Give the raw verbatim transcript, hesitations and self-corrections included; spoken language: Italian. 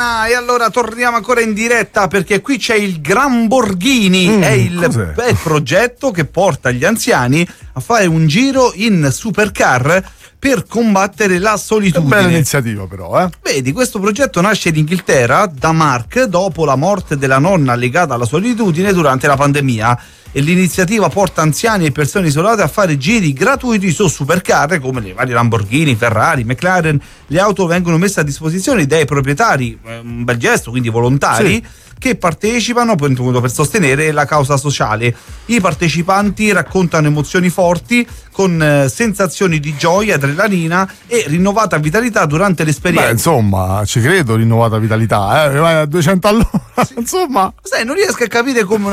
Verona. E allora torniamo ancora in diretta perché qui c'è il Gramborghini, mm, è, il, è il progetto che porta gli anziani a fare un giro in supercar per combattere la solitudine. È bella iniziativa però, eh? Vedi, questo progetto nasce in Inghilterra da Mark dopo la morte della nonna legata alla solitudine durante la pandemia. E l'iniziativa porta anziani e persone isolate a fare giri gratuiti su supercar come le varie Lamborghini, Ferrari, McLaren. Le auto vengono messe a disposizione dai proprietari, un bel gesto, quindi volontari, sì, che partecipano per sostenere la causa sociale. I partecipanti raccontano emozioni forti con eh, sensazioni di gioia, adrenalina e rinnovata vitalità durante l'esperienza. Beh, insomma, ci credo, rinnovata vitalità, eh? Vai a duecento all'ora, sì. Insomma, sai, non riesco a capire come